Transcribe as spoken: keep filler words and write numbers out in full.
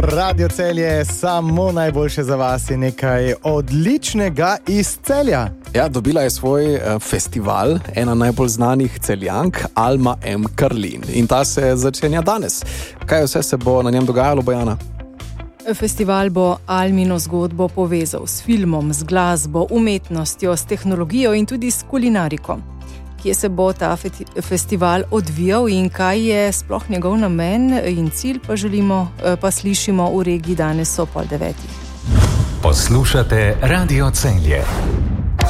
Radio Celje, samo najboljše za vas je nekaj odličnega iz Celja. Ja, dobila je svoj uh, festival, ena najbolj znanih Celjank, Alma M. Karlin. In ta se začenja danes. Kaj vse se bo na njem dogajalo, Bojana? Festival bo Almino zgodbo povezal s filmom, z glasbo, umetnostjo, s tehnologijo in tudi s kulinariko. Kje se bo ta festival odvijal in kaj je sploh njegov namen in cilj, pa želimo, pa slišimo v regiji danes o pol devetih. Poslušate Radio Celje.